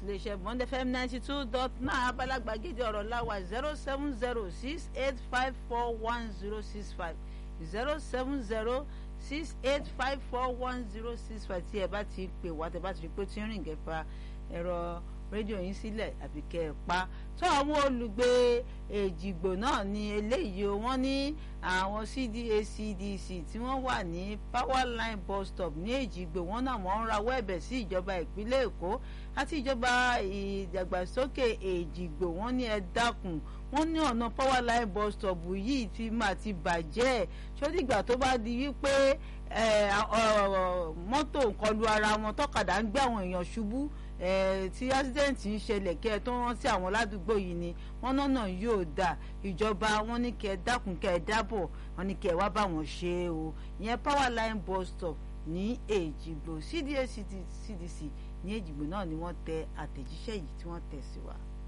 láti iléeṣẹ́ Bond FM 92.9 abala gbàgede ọ̀rọ̀ láwà 07068541065 07068541065 tí ẹ bá ti pè wá tẹ bá ti rí pé tí ń rìn gẹ̀fà ẹ̀rọ rédíò yín sílẹ̀ àbí kẹ́ ẹ pa tó àwọn olùgbé Èjìgbò náà ní eléyìí wọ́n ní àwọn CDC tí wọ́n wà ní Powerline bus stop ní Èjìgbò wọ́n náà wọ́n ń rawọ́ ẹ̀bẹ̀ sí ìjọba ìpínlẹ̀ Èkó àti ìjọba ìdàgbàsókè Èjìgbò wọ́n ní ẹ dákun wọ́n ní ọ̀nà Powerline bus stop yìí ti máa ti bàjẹ́ ṣódìgbà tó bá di wípé mọ́tò ń kọlu ara wọn tọ́kadà ń gbé àwọn èèyàn ṣubú tí accident ń ṣẹlẹ̀ kẹ́ ẹ tó rántí àwọn ládùúgbò yìí ni wọ́n náà yóò dà ìjọba wọn ní kẹ́ ẹ dákun kẹ́ ẹ dábọ̀ wọn ní kẹ́ ẹ wá bá wọn ṣe o ìyẹn Powerline bus stop ní Èjìgbò CDC ní Èjìgbò náà ni wọ́n tẹ àtẹ̀jíṣẹ́ yìí tí wọ́n tẹ̀ sí wa.